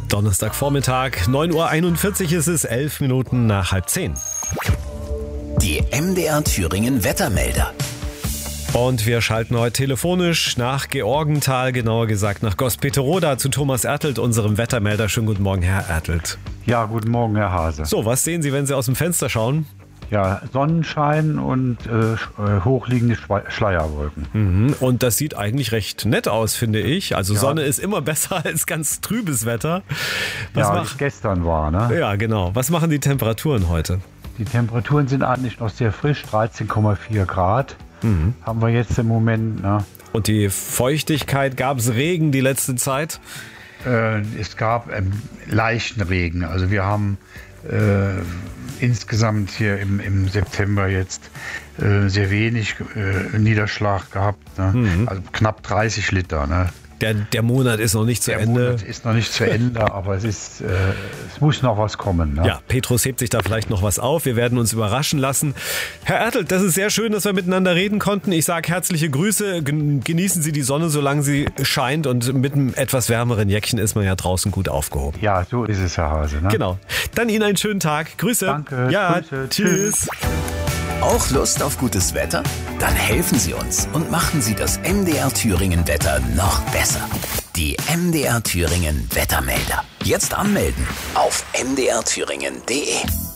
Donnerstagvormittag, 9.41 Uhr ist es, 11 Minuten nach 9:30. Die MDR Thüringen Wettermelder. Und wir schalten heute telefonisch nach Georgenthal, genauer gesagt nach Gospetoroda zu Thomas Ertelt, unserem Wettermelder. Schönen guten Morgen, Herr Ertelt. Ja, guten Morgen, Herr Hase. So, was sehen Sie, wenn Sie aus dem Fenster schauen? Ja, Sonnenschein und hochliegende Schleierwolken. Und das sieht eigentlich recht nett aus, finde ich. Also Ja. Sonne ist immer besser als ganz trübes Wetter. Wie es gestern war, ne? Ja, genau. Was machen die Temperaturen heute? Die Temperaturen sind eigentlich noch sehr frisch, 13,4 Grad haben wir jetzt im Moment. Ne? Und die Feuchtigkeit, gab es Regen die letzte Zeit? Es gab leichten Regen. Also wir haben insgesamt hier im September jetzt sehr wenig Niederschlag gehabt. Ne? Also knapp 30 Liter. Ne? Der Monat ist noch nicht zu Ende. Der Monat ist noch nicht zu Ende, aber es muss noch was kommen. Ne? Ja, Petrus hebt sich da vielleicht noch was auf. Wir werden uns überraschen lassen. Herr Ertelt, das ist sehr schön, dass wir miteinander reden konnten. Ich sage herzliche Grüße. Genießen Sie die Sonne, solange sie scheint. Und mit einem etwas wärmeren Jäckchen ist man ja draußen gut aufgehoben. Ja, so ist es, Herr Hase. Ne? Genau. Dann Ihnen einen schönen Tag. Grüße. Danke. Ja, Grüße. tschüss. Auch Lust auf gutes Wetter? Dann helfen Sie uns und machen Sie das MDR Thüringen Wetter noch besser. Die MDR Thüringen Wettermelder. Jetzt anmelden auf mdrthüringen.de.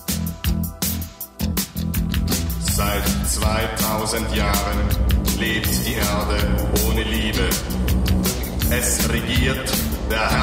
Seit 2000 Jahren lebt die Erde ohne Liebe. Es regiert der Herr.